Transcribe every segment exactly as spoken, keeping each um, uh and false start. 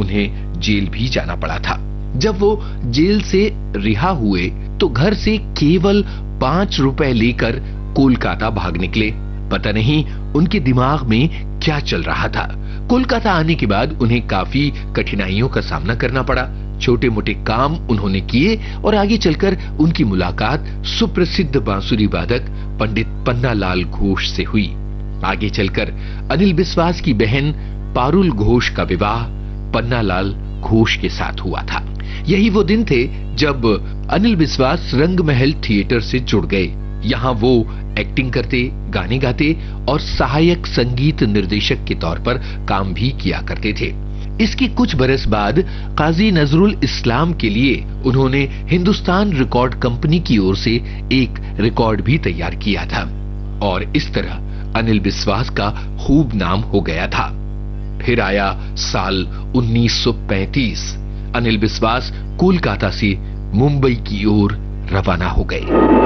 उन्हें जेल भी जाना पड़ा था। जब वो जेल से रिहा हुए तो घर से केवल पांच रुपए लेकर कोलकाता भाग निकले। पता नहीं उनके दिमाग में क्या चल रहा था। कोलकाता आने के बाद उन्हें काफी कठिनाइयों का सामना करना पड़ा। छोटे मोटे काम उन्होंने किए और आगे चलकर उनकी मुलाकात सुप्रसिद्ध बांसुरी वादक पंडित पन्नालाल घोष से हुई। आगे चलकर अनिल बिस्वास की बहन पारुल घोष का विवाह पन्नालाल घोष के साथ हुआ था। यही वो दिन थे जब अनिल बिस्वास रंगमहल थिएटर से जुड़ गए। यहाँ वो एक्टिंग करते, गाने गाते और सहायक संगीत निर्देशक के तौर पर काम भी किया करते थे। इसके कुछ बरस बाद काजी नजरुल इस्लाम के लिए उन्होंने हिंदुस्तान रिकॉर्ड कंपनी की ओर से एक रिकॉर्ड भी तैयार किया था और इस तरह अनिल बिस्वास का खूब नाम हो गया था। फिर आया साल उन्नीस सौ पैंतीस। अनिल बिस्वास कोलकाता से मुंबई की ओर रवाना हो गए।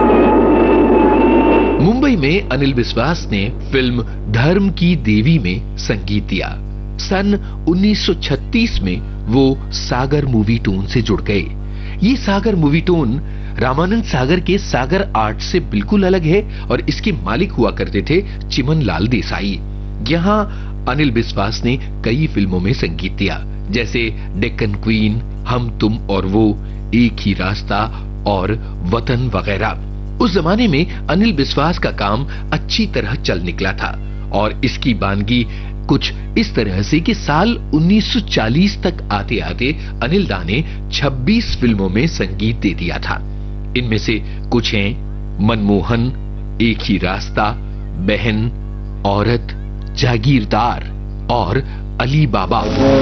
मुंबई में अनिल बिस्वास ने फिल्म धर्म की देवी में संगीत दिया। सन उन्नीस सौ छत्तीस में वो सागर मूवी टोन से जुड़ गए। ये सागर मूवी टोन रामानंद सागर के सागर आर्ट से बिल्कुल अलग है और इसके मालिक हुआ करते थे चिमन लाल देसाई। यहाँ अनिल बिस्वास ने कई फिल्मों में संगीत दिया, जैसे डेक्कन क्वीन, हम तुम और वो, एक ही रास्ता और वतन वगैरह। उस जमाने में अनिल बिस्वास का काम अच्छी तरह चल निकला था और इसकी बानगी कुछ इस तरह से कि साल उन्नीस सौ चालीस तक आते आते अनिल दा ने छब्बीस फिल्मों में संगीत दे दिया था। इनमें से कुछ हैं मनमोहन, एक ही रास्ता, बहन, औरत, जागीरदार और अली बाबा।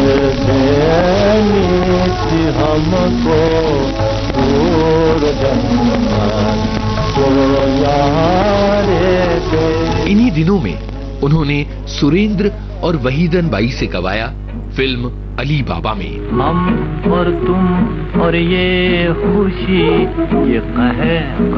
इन्हीं दिनों में उन्होंने सुरेंद्र और वहीदन बाई से गवाया फिल्म अली बाबा में। हम और तुम और ये खुशी ये कहे